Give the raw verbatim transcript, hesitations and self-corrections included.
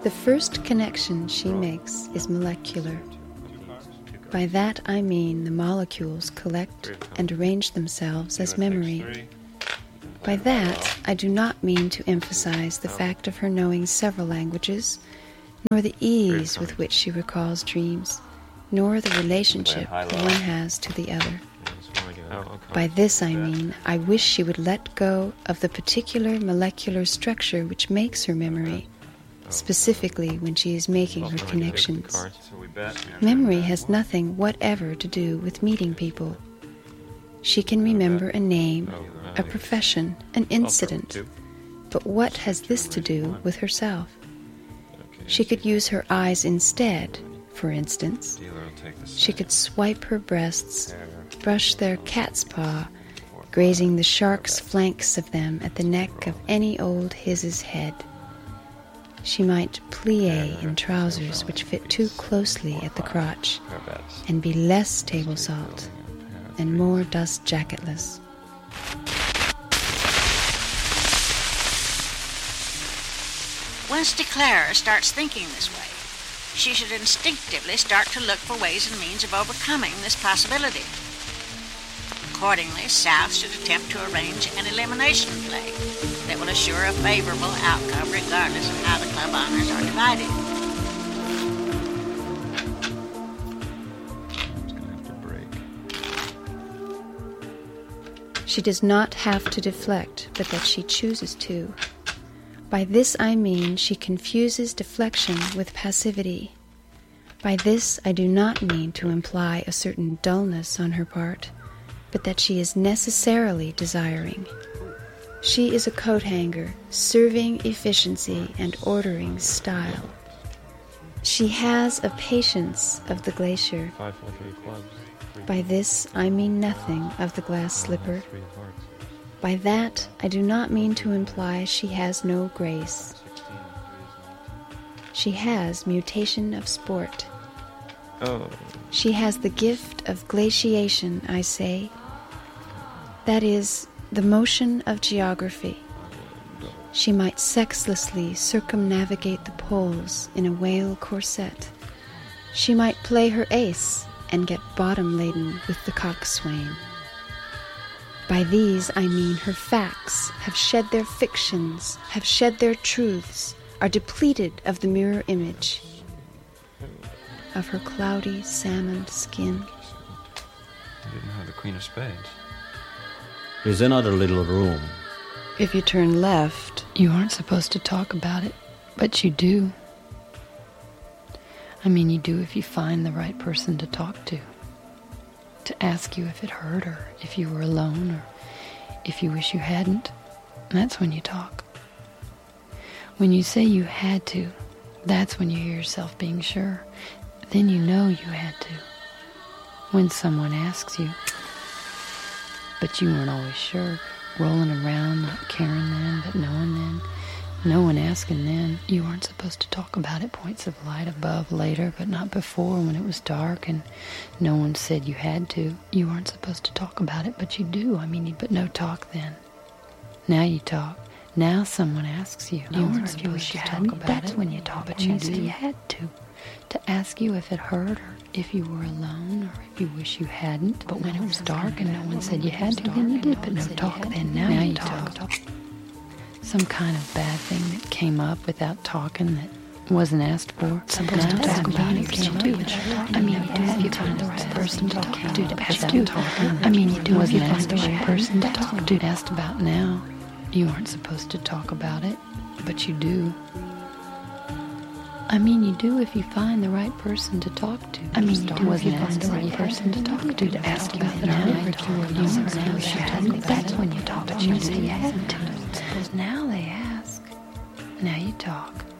The first connection she makes is molecular. By that I mean the molecules collect and arrange themselves as memory. By that I do not mean to emphasize the fact of her knowing several languages, nor the ease with which she recalls dreams, nor the relationship the one has to the other. By this I mean I wish she would let go of the particular molecular structure which makes her memory, specifically when she is making her connections. Memory has nothing whatever to do with meeting people. She can remember a name, a profession, an incident, but what has this to do with herself? She could use her eyes instead, for instance. She could swipe her breasts, brush their cat's paw, grazing the shark's flanks of them at the neck of any old his's head. She might plie in trousers which fit too closely at the crotch, and be less table salt and more dust jacketless. Once DeClara starts thinking this way, she should instinctively start to look for ways and means of overcoming this possibility. Accordingly, South should attempt to arrange an elimination play that will assure a favorable outcome regardless of how the club honors are divided. She does not have to deflect, but that she chooses to. By this I mean she confuses deflection with passivity. By this I do not mean to imply a certain dullness on her part, but that she is necessarily desiring. She is a coat hanger, serving efficiency and ordering style. She has a patience of the glacier. By this I mean nothing of the glass slipper. By that I do not mean to imply she has no grace. She has mutation of sport. Oh. She has the gift of glaciation, I say. That is, the motion of geography. She might sexlessly circumnavigate the poles in a whale corset. She might play her ace and get bottom-laden with the coxswain. By these I mean her facts have shed their fictions, have shed their truths, are depleted of the mirror image of her cloudy salmon skin. You didn't have the Queen of Spades. There's another little room. If you turn left, you aren't supposed to talk about it, but you do. I mean, you do if you find the right person to talk to. To ask you if it hurt or if you were alone or if you wish you hadn't. That's when you talk. When you say you had to, that's when you hear yourself being sure. Then you know you had to. When someone asks you, but you weren't always sure, rolling around, not caring then, but knowing then, no one asking then, you weren't supposed to talk about it. Points of light above later, but not before when it was dark and no one said you had to. You weren't supposed to talk about it, but you do. I mean, but no talk then. Now you talk. Now someone asks you. You weren't supposed to talk about it. That's when you talk, but you do. You had to. To ask you if it hurt or if you were alone or if you wish you hadn't. But when it was dark and no one said you had to, then you did. But no talk then. Now you talk. Some kind of bad thing that came up without talking that wasn't asked for. Something to talk about it came up without. I mean, you do if you find the right person to talk to. To ask you. I mean, you do if you find the right person to talk to. Asked about now. You aren't supposed to talk about it, but you do. I mean, you do if you find the right person to talk to. I mean, you do if you find the right person to talk to. To ask about it now, if you were alone, that's when you talk. But you say you had to. Suppose now they ask. Now you talk.